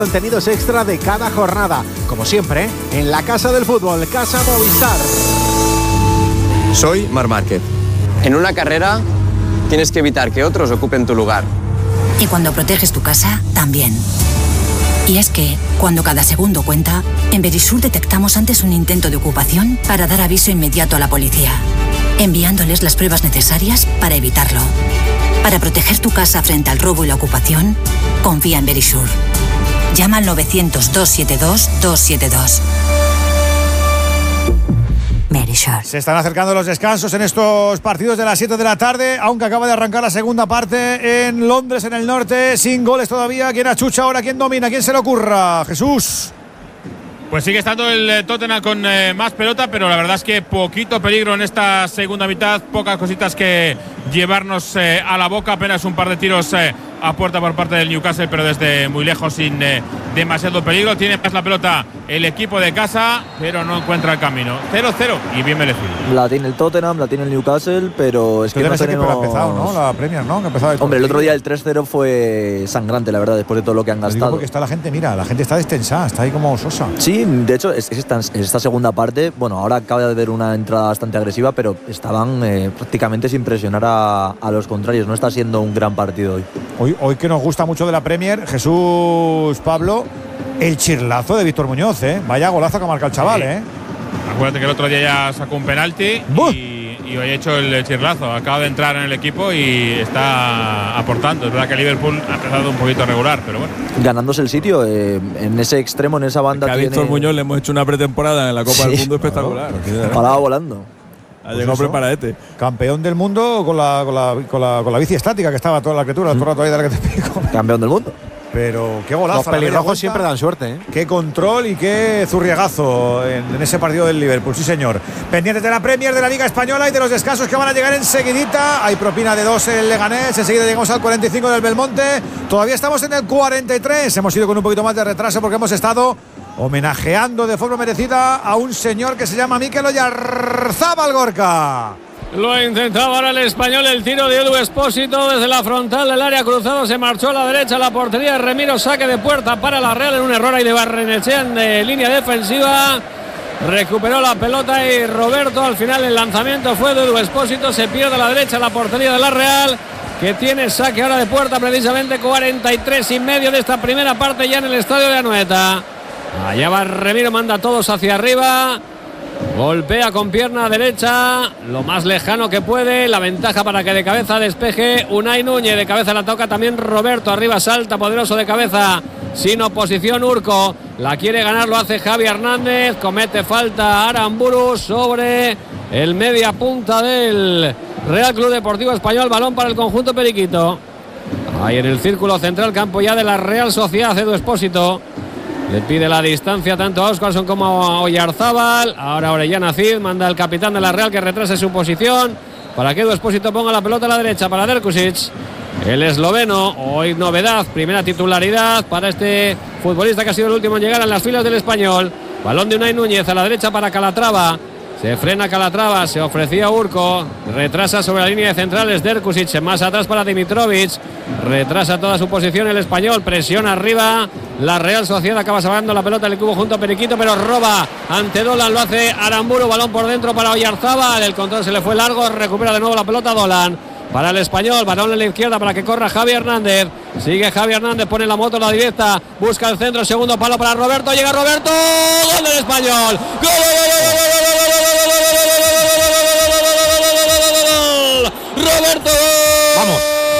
Contenidos extra de cada jornada, como siempre, en la Casa del Fútbol, Casa Movistar. Soy Marc Márquez. En una carrera tienes que evitar que otros ocupen tu lugar. Y cuando proteges tu casa, también. Y es que, cuando cada segundo cuenta, en Verisur detectamos antes un intento de ocupación para dar aviso inmediato a la policía, enviándoles las pruebas necesarias para evitarlo. Para proteger tu casa frente al robo y la ocupación, confía en Verisur. Llama al 900-272-272. Verisur. Se están acercando los descansos en estos partidos de las 7 de la tarde, aunque acaba de arrancar la segunda parte en Londres, en el norte, sin goles todavía. ¿Quién achucha ahora? ¿Quién domina? ¿Quién se le ocurra? Jesús. Pues sigue estando el Tottenham con más pelota, pero la verdad es que poquito peligro en esta segunda mitad, pocas cositas que llevarnos a la boca, apenas un par de tiros a puerta por parte del Newcastle, pero desde muy lejos, sin demasiado peligro. Tiene más la pelota el equipo de casa, pero no encuentra el camino. 0-0 y bien merecido. La tiene el Tottenham, la tiene el Newcastle, pero es que no tenemos... que ha empezado, ¿no? La Premier, ¿no? Que ha empezado Hombre, el otro día el 3-0 fue sangrante, la verdad, después de todo lo que han gastado. Porque está la gente, mira, la gente está destensada, está ahí como sosa. Sí, de hecho, esta segunda parte, bueno, ahora acaba de haber una entrada bastante agresiva, pero estaban prácticamente sin presionar a los contrarios. No está siendo un gran partido hoy. Hoy que nos gusta mucho de la Premier, Jesús, Pablo, el chirlazo de Víctor Muñoz, ¿eh? Vaya golazo que ha marcado el chaval, ¿eh? Acuérdate que el otro día ya sacó un penalti y hoy ha hecho el chirlazo. Acaba de entrar en el equipo y está aportando. Es verdad que Liverpool ha empezado un poquito regular, pero bueno. Ganándose el sitio en ese extremo, en esa banda. A Víctor Muñoz le hemos hecho una pretemporada en la Copa del Mundo espectacular. Paraba volando. Ha llegado preparadete. Campeón del mundo con la bici estática, que estaba toda la criatura, todo el rato ahí de la que te pico. Campeón del mundo. Pero qué golazo. Los pelirrojos siempre dan suerte, ¿eh? Qué control y qué zurriegazo en ese partido del Liverpool, sí señor. Pendientes de la Premier, de la Liga Española y de los descansos que van a llegar enseguidita. Hay propina de 2 el Leganés, enseguida llegamos al 45 del Belmonte. Todavía estamos en el 43. Hemos ido con un poquito más de retraso porque hemos estado homenajeando de forma merecida a un señor que se llama Mikel Oyarzábal, Gorka. Lo intentaba ahora el español, el tiro de Edu Expósito desde la frontal del área cruzado, se marchó a la derecha, la portería de Remiro, saque de puerta para la Real en un error ahí de Barrenechea en línea defensiva. Recuperó la pelota y Roberto, al final el lanzamiento fue de Edu Expósito, se pierde a la derecha la portería de la Real, que tiene saque ahora de puerta, precisamente 43,5 de esta primera parte ya en el estadio de Anoeta. Allá va Remiro, manda a todos hacia arriba. Golpea con pierna derecha, lo más lejano que puede. La ventaja para que de cabeza despeje Unai Núñez. De cabeza la toca también Roberto. Arriba salta poderoso de cabeza, sin oposición Urco. La quiere ganar, lo hace Javi Hernández. Comete falta Aramburu sobre el media punta del Real Club Deportivo Español. Balón para el conjunto periquito. Ahí en el círculo central, campo ya de la Real Sociedad. Edu Expósito le pide la distancia tanto a Óscarson como a Oyarzábal. Ahora Orellana Cid manda al capitán de la Real que retrase su posición para que Edu Expósito ponga la pelota a la derecha para Derkusic. El esloveno, hoy novedad, primera titularidad para este futbolista que ha sido el último en llegar a las filas del Español. Balón de Unai Núñez a la derecha para Calatrava. Se frena Calatrava, se ofrecía Urco, retrasa sobre la línea de centrales Derkusic, más atrás para Dimitrovic, retrasa toda su posición el español, presiona arriba, la Real Sociedad acaba salvando la pelota del cubo junto a Periquito, pero roba ante Dolan, lo hace Aramburu, balón por dentro para Oyarzábal, el control se le fue largo, recupera de nuevo la pelota Dolan. Para el español, balón en la izquierda para que corra Javi Hernández. Sigue Javi Hernández, pone la moto a la directa, busca el centro, segundo palo para Roberto, llega Roberto, gol del español. ¡Gol! Roberto, vamos.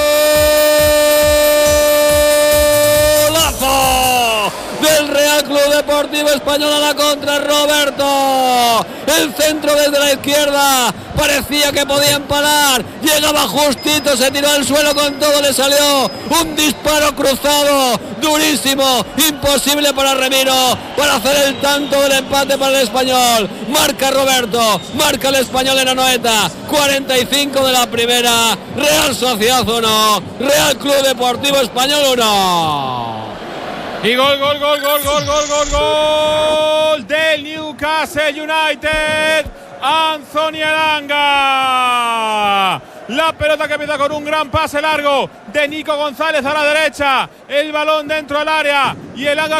Golazo del Real Club Deportivo Español a la contra. Roberto, el centro desde la izquierda, parecía que podía empalar, llegaba justito, se tiró al suelo con todo, le salió un disparo cruzado durísimo, imposible para Remiro para hacer el tanto del empate para el español. Marca Roberto, marca el español en Anoeta, 45 de la primera. Real Sociedad 1, Real Club Deportivo Español 1. Y gol del Newcastle United. Anthony Elanga La pelota que empieza con un gran pase largo de Nico González a la derecha. El balón dentro del área y el